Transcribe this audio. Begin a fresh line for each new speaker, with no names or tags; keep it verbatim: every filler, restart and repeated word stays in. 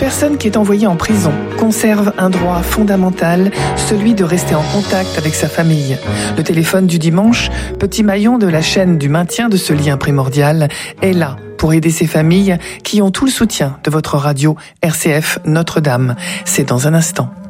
personne qui est envoyée en prison conserve un droit fondamental, celui de rester en contact avec sa famille. Le téléphone du dimanche, petit maillon de la chaîne du maintien de ce lien primordial, est là pour aider ces familles qui ont tout le soutien de votre radio R C F Notre-Dame. C'est dans un instant.